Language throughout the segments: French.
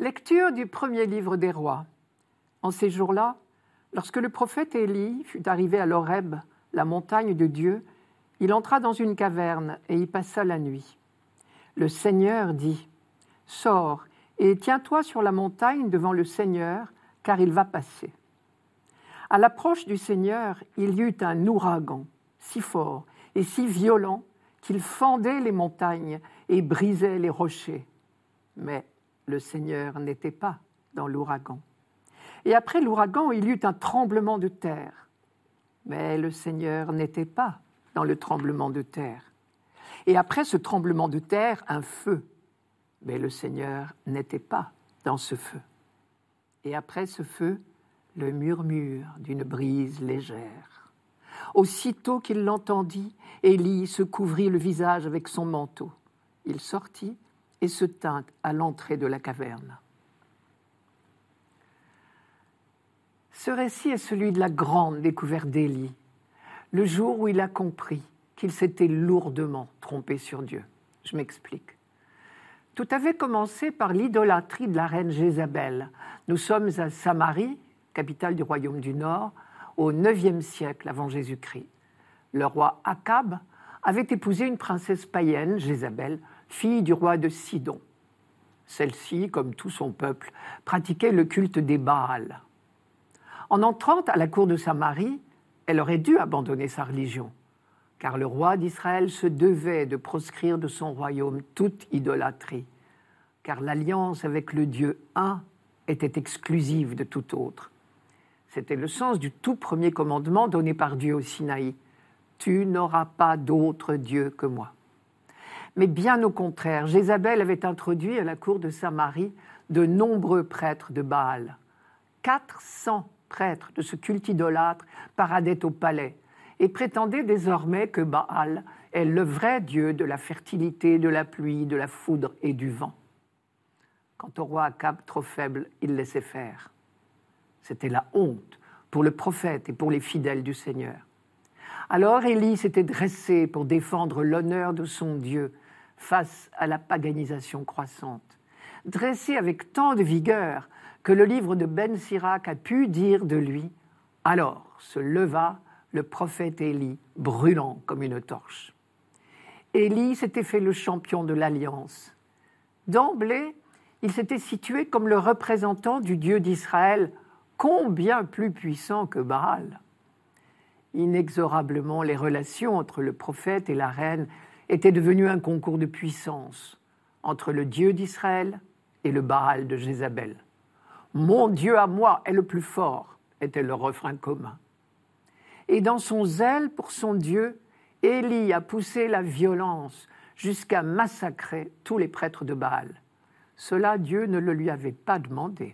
Lecture du premier livre des rois. En ces jours-là, lorsque le prophète Élie fut arrivé à l'Horeb, la montagne de Dieu, il entra dans une caverne et y passa la nuit. Le Seigneur dit : « Sors et tiens-toi sur la montagne devant le Seigneur, car il va passer. » À l'approche du Seigneur, il y eut un ouragan, si fort et si violent qu'il fendait les montagnes et brisait les rochers. Mais le Seigneur n'était pas dans l'ouragan. Et après l'ouragan, il y eut un tremblement de terre. Mais le Seigneur n'était pas dans le tremblement de terre. Et après ce tremblement de terre, un feu. Mais le Seigneur n'était pas dans ce feu. Et après ce feu, le murmure d'une brise légère. Aussitôt qu'il l'entendit, Élie se couvrit le visage avec son manteau. Il sortit et se tint à l'entrée de la caverne. Ce récit est celui de la grande découverte d'Élie, le jour où il a compris qu'il s'était lourdement trompé sur Dieu. Je m'explique. Tout avait commencé par l'idolâtrie de la reine Jézabel. Nous sommes à Samarie, capitale du royaume du Nord, au IXe siècle avant Jésus-Christ. Le roi Akab avait épousé une princesse païenne, Jézabel, fille du roi de Sidon. Celle-ci, comme tout son peuple, pratiquait le culte des Baals. En entrant à la cour de Samarie, elle aurait dû abandonner sa religion, car le roi d'Israël se devait de proscrire de son royaume toute idolâtrie, car l'alliance avec le Dieu un était exclusive de tout autre. C'était le sens du tout premier commandement donné par Dieu au Sinaï. « Tu n'auras pas d'autre Dieu que moi ». Mais bien au contraire, Jézabel avait introduit à la cour de Samarie de nombreux prêtres de Baal. 400 prêtres de ce culte idolâtre paradaient au palais et prétendaient désormais que Baal est le vrai Dieu de la fertilité, de la pluie, de la foudre et du vent. Quant au roi Akab, trop faible, il laissait faire. C'était la honte pour le prophète et pour les fidèles du Seigneur. Alors Élie s'était dressé pour défendre l'honneur de son Dieu face à la paganisation croissante. Dressé avec tant de vigueur que le livre de Ben Sirac a pu dire de lui « Alors se leva le prophète Élie, brûlant comme une torche. » Élie s'était fait le champion de l'alliance. D'emblée, il s'était situé comme le représentant du Dieu d'Israël, combien plus puissant que Baal. Inexorablement, les relations entre le prophète et la reine étaient devenues un concours de puissance entre le Dieu d'Israël et le Baal de Jézabel. « Mon Dieu à moi est le plus fort » était le refrain commun. Et dans son zèle pour son Dieu, Élie a poussé la violence jusqu'à massacrer tous les prêtres de Baal. Cela, Dieu ne le lui avait pas demandé.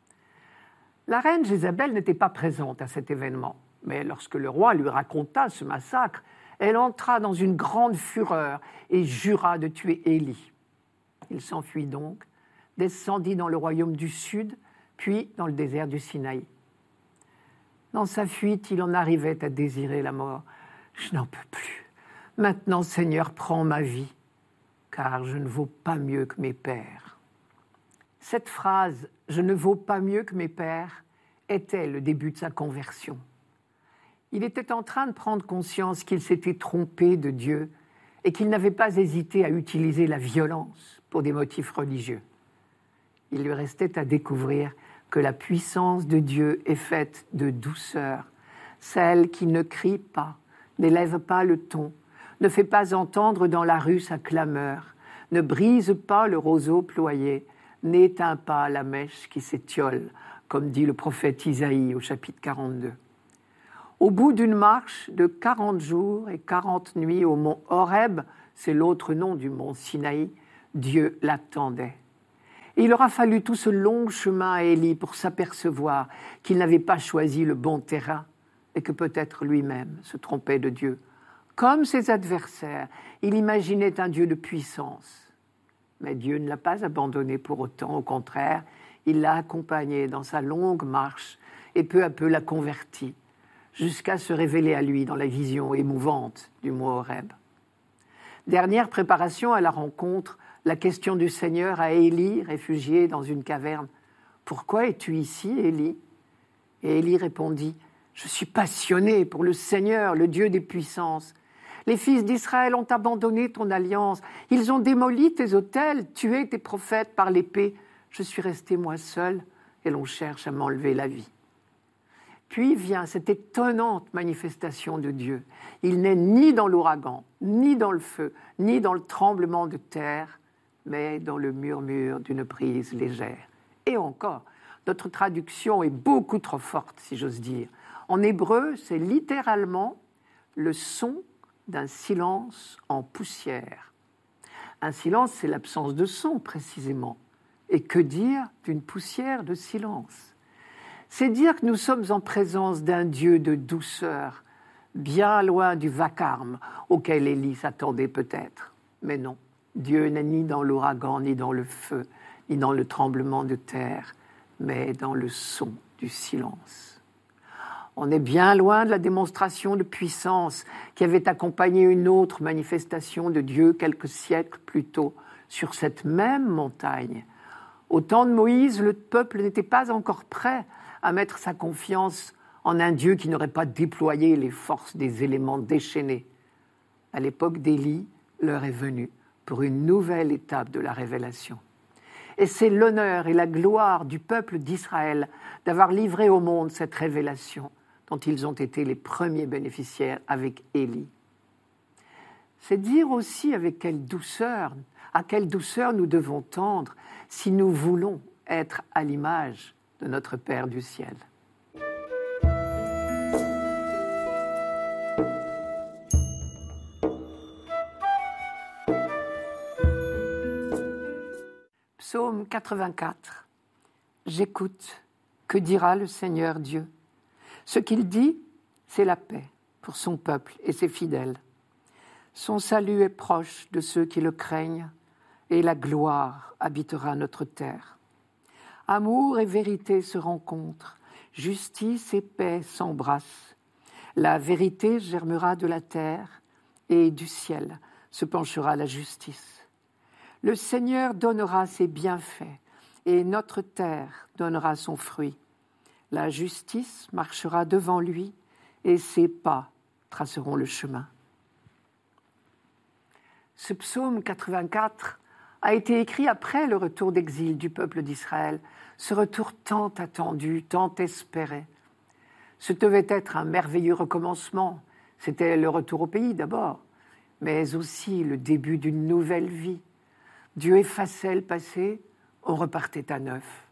La reine Jézabel n'était pas présente à cet événement, mais lorsque le roi lui raconta ce massacre, elle entra dans une grande fureur et jura de tuer Élie. Il s'enfuit donc, descendit dans le royaume du Sud, puis dans le désert du Sinaï. Dans sa fuite, il en arrivait à désirer la mort. « Je n'en peux plus. Maintenant, Seigneur, prends ma vie, car je ne vaux pas mieux que mes pères. » Cette phrase « je ne vaux pas mieux que mes pères » était le début de sa conversion. Il était en train de prendre conscience qu'il s'était trompé de Dieu et qu'il n'avait pas hésité à utiliser la violence pour des motifs religieux. Il lui restait à découvrir que la puissance de Dieu est faite de douceur, celle qui ne crie pas, n'élève pas le ton, ne fait pas entendre dans la rue sa clameur, ne brise pas le roseau ployé, n'éteint pas la mèche qui s'étiole, comme dit le prophète Isaïe au chapitre 42. Au bout d'une marche de 40 jours et 40 nuits au mont Horeb, c'est l'autre nom du mont Sinaï, Dieu l'attendait. Et il aura fallu tout ce long chemin à Élie pour s'apercevoir qu'il n'avait pas choisi le bon terrain et que peut-être lui-même se trompait de Dieu. Comme ses adversaires, il imaginait un Dieu de puissance. Mais Dieu ne l'a pas abandonné pour autant, au contraire, il l'a accompagné dans sa longue marche et peu à peu l'a converti, jusqu'à se révéler à lui dans la vision émouvante du mont Horeb. Dernière préparation à la rencontre, la question du Seigneur à Élie, réfugié dans une caverne. « Pourquoi es-tu ici, Élie ?» Et Élie répondit, « Je suis passionné pour le Seigneur, le Dieu des puissances. Les fils d'Israël ont abandonné ton alliance. Ils ont démoli tes autels, tué tes prophètes par l'épée. Je suis resté moi seul et l'on cherche à m'enlever la vie. » Puis vient cette étonnante manifestation de Dieu. Il n'est ni dans l'ouragan, ni dans le feu, ni dans le tremblement de terre, mais dans le murmure d'une brise légère. Et encore, notre traduction est beaucoup trop forte, si j'ose dire. En hébreu, c'est littéralement le son d'un silence en poussière. Un silence, c'est l'absence de son, précisément. Et que dire d'une poussière de silence ? C'est dire que nous sommes en présence d'un Dieu de douceur, bien loin du vacarme auquel Élie s'attendait peut-être. Mais non, Dieu n'est ni dans l'ouragan, ni dans le feu, ni dans le tremblement de terre, mais dans le son du silence. On est bien loin de la démonstration de puissance qui avait accompagné une autre manifestation de Dieu quelques siècles plus tôt sur cette même montagne. Au temps de Moïse, le peuple n'était pas encore prêt à mettre sa confiance en un Dieu qui n'aurait pas déployé les forces des éléments déchaînés. À l'époque d'Élie, l'heure est venue pour une nouvelle étape de la révélation. Et c'est l'honneur et la gloire du peuple d'Israël d'avoir livré au monde cette révélation dont ils ont été les premiers bénéficiaires avec Élie. C'est dire aussi avec à quelle douceur nous devons tendre si nous voulons être à l'image de notre Père du ciel. Psaume 84. J'écoute. Que dira le Seigneur Dieu ? Ce qu'il dit, c'est la paix pour son peuple et ses fidèles. Son salut est proche de ceux qui le craignent et la gloire habitera notre terre. Amour et vérité se rencontrent, justice et paix s'embrassent. La vérité germera de la terre et du ciel se penchera la justice. Le Seigneur donnera ses bienfaits et notre terre donnera son fruit. La justice marchera devant lui et ses pas traceront le chemin. Ce psaume 84 a été écrit après le retour d'exil du peuple d'Israël, ce retour tant attendu, tant espéré. Ce devait être un merveilleux recommencement. C'était le retour au pays d'abord, mais aussi le début d'une nouvelle vie. Dieu effaçait le passé, on repartait à neuf.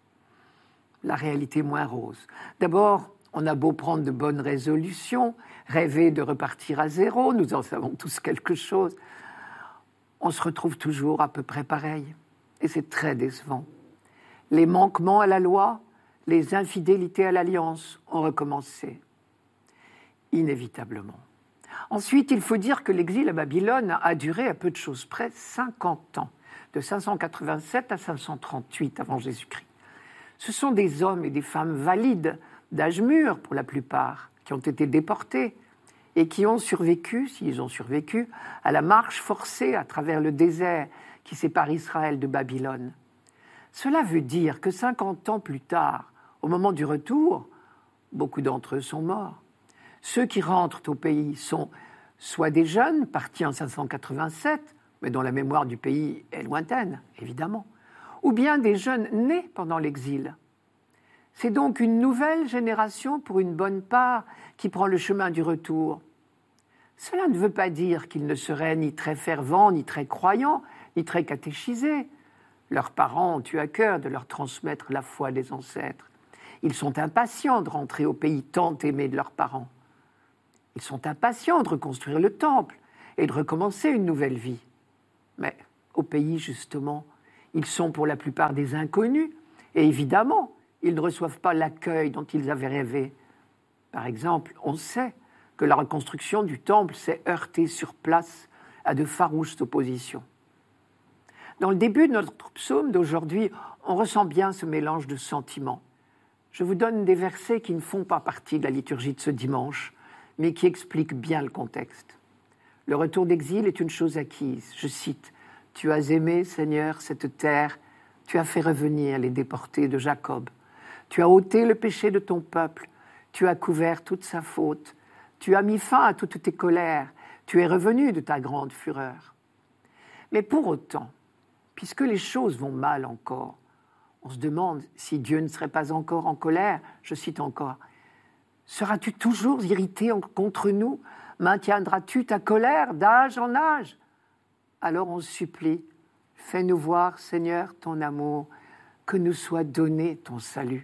La réalité moins rose. D'abord, on a beau prendre de bonnes résolutions, rêver de repartir à zéro, nous en savons tous quelque chose, on se retrouve toujours à peu près pareil. Et c'est très décevant. Les manquements à la loi, les infidélités à l'alliance ont recommencé, inévitablement. Ensuite, il faut dire que l'exil à Babylone a duré à peu de choses près 50 ans, de 587 à 538 avant Jésus-Christ. Ce sont des hommes et des femmes valides, d'âge mûr pour la plupart, qui ont été déportés et qui ont survécu, s'ils ont survécu, à la marche forcée à travers le désert qui sépare Israël de Babylone. Cela veut dire que 50 ans plus tard, au moment du retour, beaucoup d'entre eux sont morts. Ceux qui rentrent au pays sont soit des jeunes partis en 587, mais dont la mémoire du pays est lointaine, évidemment, ou bien des jeunes nés pendant l'exil. C'est donc une nouvelle génération, pour une bonne part, qui prend le chemin du retour. Cela ne veut pas dire qu'ils ne seraient ni très fervents, ni très croyants, ni très catéchisés. Leurs parents ont eu à cœur de leur transmettre la foi des ancêtres. Ils sont impatients de rentrer au pays tant aimé de leurs parents. Ils sont impatients de reconstruire le temple et de recommencer une nouvelle vie. Mais au pays, justement, ils sont pour la plupart des inconnus et évidemment, ils ne reçoivent pas l'accueil dont ils avaient rêvé. Par exemple, on sait que la reconstruction du temple s'est heurtée sur place à de farouches oppositions. Dans le début de notre psaume d'aujourd'hui, on ressent bien ce mélange de sentiments. Je vous donne des versets qui ne font pas partie de la liturgie de ce dimanche, mais qui expliquent bien le contexte. Le retour d'exil est une chose acquise. Je cite, « Tu as aimé, Seigneur, cette terre. Tu as fait revenir les déportés de Jacob. Tu as ôté le péché de ton peuple. Tu as couvert toute sa faute. Tu as mis fin à toutes tes colères. Tu es revenu de ta grande fureur. Mais pour autant, puisque les choses vont mal encore, on se demande si Dieu ne serait pas encore en colère. Je cite encore. Seras-tu toujours irrité contre nous? Maintiendras-tu ta colère d'âge en âge? Alors on supplie, fais-nous voir, Seigneur, ton amour, que nous soit donné ton salut.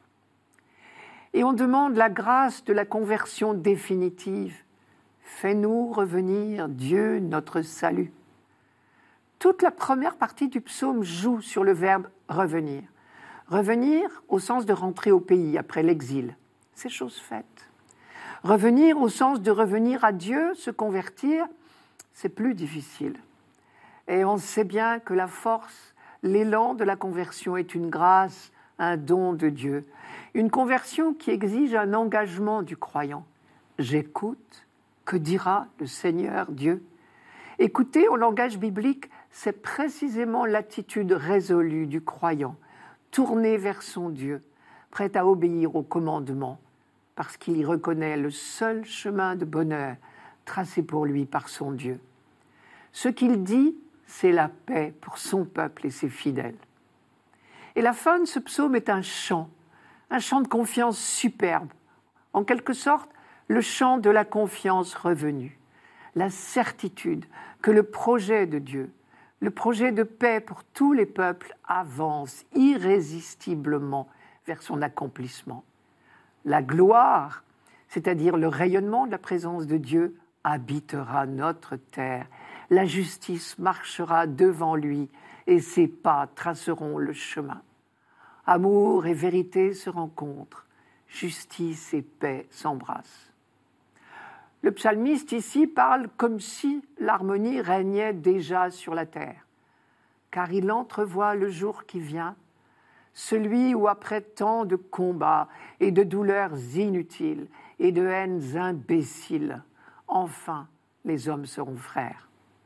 Et on demande la grâce de la conversion définitive. Fais-nous revenir, Dieu, notre salut. Toute la première partie du psaume joue sur le verbe revenir. Revenir au sens de rentrer au pays après l'exil. C'est chose faite. Revenir au sens de revenir à Dieu, se convertir, c'est plus difficile. Et on sait bien que la force, l'élan de la conversion est une grâce, un don de Dieu. Une conversion qui exige un engagement du croyant. J'écoute, que dira le Seigneur Dieu? Écouter au langage biblique, c'est précisément l'attitude résolue du croyant, tourné vers son Dieu, prêt à obéir aux commandements, parce qu'il y reconnaît le seul chemin de bonheur tracé pour lui par son Dieu. Ce qu'il dit, c'est la paix pour son peuple et ses fidèles. Et la fin de ce psaume est un chant de confiance superbe, en quelque sorte le chant de la confiance revenue, la certitude que le projet de Dieu, le projet de paix pour tous les peuples avance irrésistiblement vers son accomplissement. La gloire, c'est-à-dire le rayonnement de la présence de Dieu, habitera notre terre. La justice marchera devant lui et ses pas traceront le chemin. Amour et vérité se rencontrent, justice et paix s'embrassent. Le psalmiste ici parle comme si l'harmonie régnait déjà sur la terre, car il entrevoit le jour qui vient, celui où après tant de combats et de douleurs inutiles et de haines imbéciles, enfin les hommes seront frères.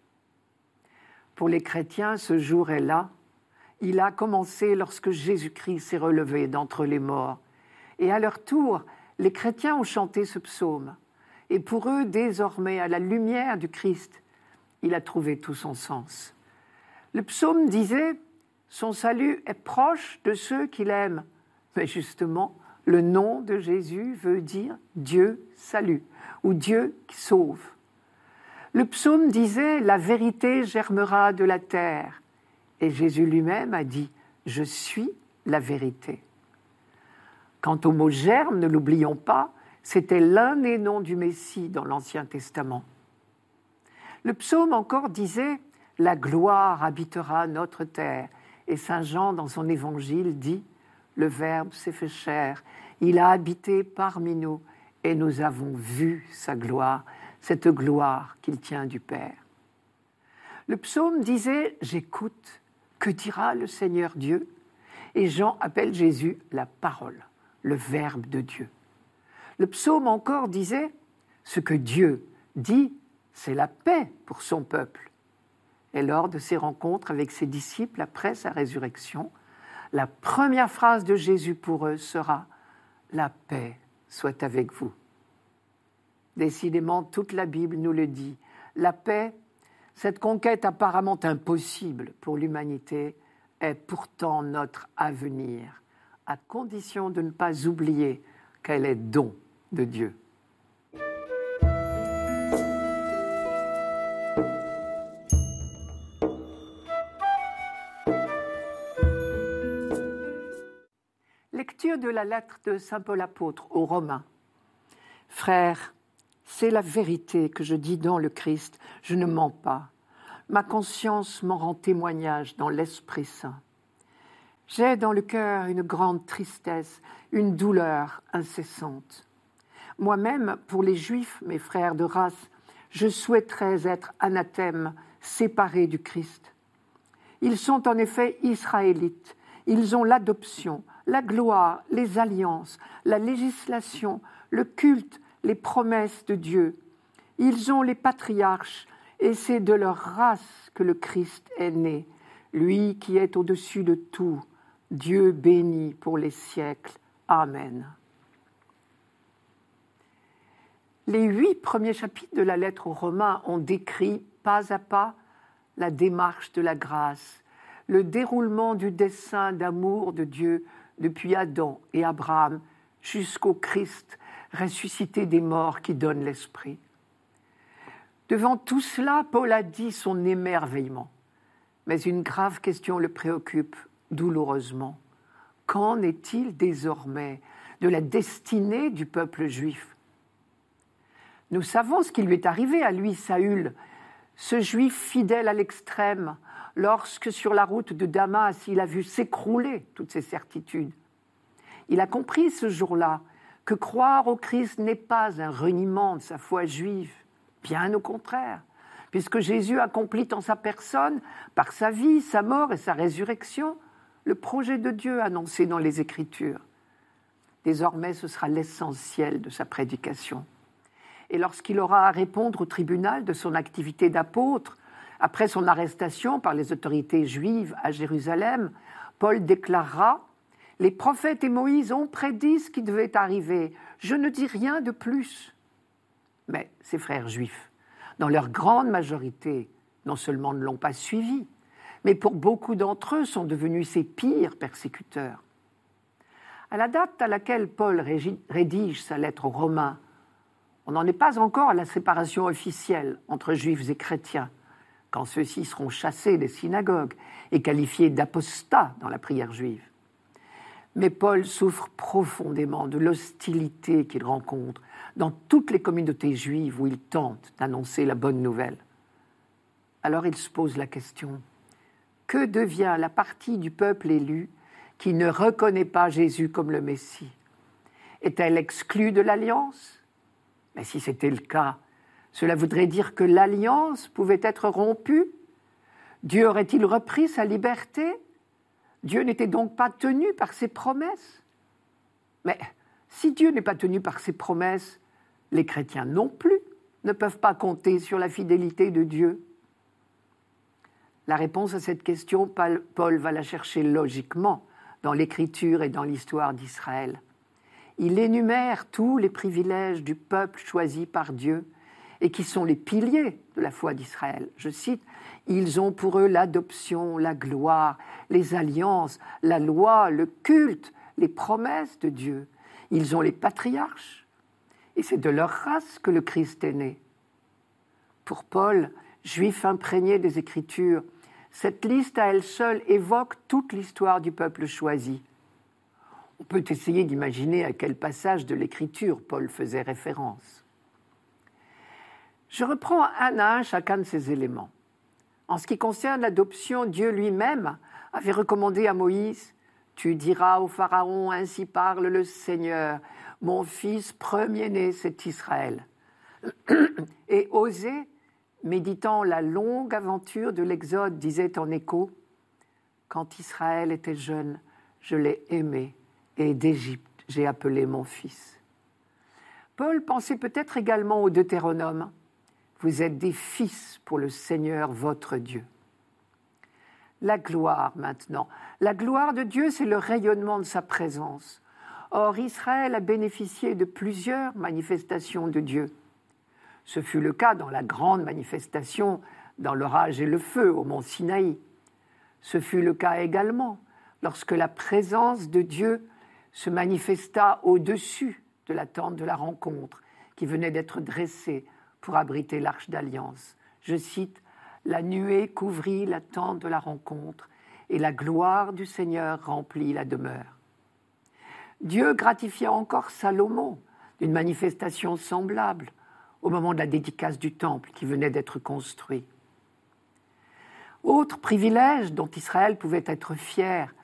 Pour les chrétiens, ce jour est là. Il a commencé lorsque Jésus-Christ s'est relevé d'entre les morts. Et à leur tour, les chrétiens ont chanté ce psaume. Et pour eux, désormais, à la lumière du Christ, il a trouvé tout son sens. Le psaume disait « Son salut est proche de ceux qu'il aime ». Mais justement, le nom de Jésus veut dire « Dieu salue » ou « Dieu qui sauve ». Le psaume disait « La vérité germera de la terre ». Et Jésus lui-même a dit « Je suis la vérité ». Quant au mot « germe », ne l'oublions pas, c'était l'un des noms du Messie dans l'Ancien Testament. Le psaume encore disait « La gloire habitera notre terre ». Et Saint Jean, dans son évangile, dit « Le Verbe s'est fait chair, il a habité parmi nous et nous avons vu sa gloire, cette gloire qu'il tient du Père. » Le psaume disait « J'écoute, que dira le Seigneur Dieu ?» Et Jean appelle Jésus la parole, le Verbe de Dieu. Le psaume encore disait « Ce que Dieu dit, c'est la paix pour son peuple. » Et lors de ses rencontres avec ses disciples après sa résurrection, la première phrase de Jésus pour eux sera « La paix soit avec vous ». Décidément, toute la Bible nous le dit. La paix, cette conquête apparemment impossible pour l'humanité, est pourtant notre avenir, à condition de ne pas oublier qu'elle est don de Dieu. Lecture de la lettre de saint Paul apôtre aux Romains. Frères, c'est la vérité que je dis dans le Christ, je ne mens pas. Ma conscience m'en rend témoignage dans l'Esprit Saint. J'ai dans le cœur une grande tristesse, une douleur incessante. Moi-même, pour les Juifs, mes frères de race, je souhaiterais être anathème, séparé du Christ. Ils sont en effet israélites, ils ont l'adoption, la gloire, les alliances, la législation, le culte, les promesses de Dieu. Ils ont les patriarches Et c'est de leur race que le Christ est né, lui qui est au-dessus de tout, Dieu béni pour les siècles. Amen. Les 8 premiers chapitres de la lettre aux Romains ont décrit pas à pas la démarche de la grâce, le déroulement du dessein d'amour de Dieu depuis Adam et Abraham jusqu'au Christ ressuscité des morts qui donne l'Esprit. Devant tout cela, Paul a dit son émerveillement. Mais une grave question le préoccupe douloureusement. Qu'en est-il désormais de la destinée du peuple juif ? Nous savons ce qui lui est arrivé à lui, Saül, ce juif fidèle à l'extrême, lorsque sur la route de Damas, il a vu s'écrouler toutes ses certitudes. Il a compris ce jour-là que croire au Christ n'est pas un reniement de sa foi juive, bien au contraire, puisque Jésus accomplit en sa personne, par sa vie, sa mort et sa résurrection, le projet de Dieu annoncé dans les Écritures. Désormais, ce sera l'essentiel de sa prédication. Et lorsqu'il aura à répondre au tribunal de son activité d'apôtre, après son arrestation par les autorités juives à Jérusalem, Paul déclarera « Les prophètes et Moïse ont prédit ce qui devait arriver. Je ne dis rien de plus. » Mais ses frères juifs, dans leur grande majorité, non seulement ne l'ont pas suivi, mais pour beaucoup d'entre eux sont devenus ses pires persécuteurs. À la date à laquelle Paul rédige sa lettre aux Romains, on n'en est pas encore à la séparation officielle entre juifs et chrétiens, quand ceux-ci seront chassés des synagogues et qualifiés d'apostats dans la prière juive. Mais Paul souffre profondément de l'hostilité qu'il rencontre dans toutes les communautés juives où il tente d'annoncer la bonne nouvelle. Alors il se pose la question, que devient la partie du peuple élu qui ne reconnaît pas Jésus comme le Messie ? Est-elle exclue de l'alliance ? Mais si c'était le cas, cela voudrait dire que l'alliance pouvait être rompue ? Dieu aurait-il repris sa liberté ? Dieu n'était donc pas tenu par ses promesses ? Mais si Dieu n'est pas tenu par ses promesses, les chrétiens non plus ne peuvent pas compter sur la fidélité de Dieu. La réponse à cette question, Paul va la chercher logiquement dans l'Écriture et dans l'histoire d'Israël. Il énumère tous les privilèges du peuple choisi par Dieu et qui sont les piliers de la foi d'Israël. Je cite, « Ils ont pour eux l'adoption, la gloire, les alliances, la loi, le culte, les promesses de Dieu. Ils ont les patriarches et c'est de leur race que le Christ est né. » Pour Paul, juif imprégné des Écritures, cette liste à elle seule évoque toute l'histoire du peuple choisi. On peut essayer d'imaginer à quel passage de l'Écriture Paul faisait référence. Je reprends un à un chacun de ces éléments. En ce qui concerne l'adoption, Dieu lui-même avait recommandé à Moïse « Tu diras au Pharaon, ainsi parle le Seigneur, mon fils premier-né, c'est Israël. » Et Osée, méditant la longue aventure de l'Exode, disait en écho « Quand Israël était jeune, je l'ai aimé, et d'Égypte, j'ai appelé mon fils. » Paul pensait peut-être également au Deutéronome. « Vous êtes des fils pour le Seigneur votre Dieu. » La gloire maintenant. La gloire de Dieu, c'est le rayonnement de sa présence. Or, Israël a bénéficié de plusieurs manifestations de Dieu. Ce fut le cas dans la grande manifestation dans l'orage et le feu au mont Sinaï. Ce fut le cas également lorsque la présence de Dieu se manifesta au-dessus de la tente de la rencontre qui venait d'être dressée pour abriter l'arche d'alliance. Je cite, « La nuée couvrit la tente de la rencontre et la gloire du Seigneur remplit la demeure. » Dieu gratifia encore Salomon d'une manifestation semblable au moment de la dédicace du temple qui venait d'être construit. Autre privilège dont Israël pouvait être fier,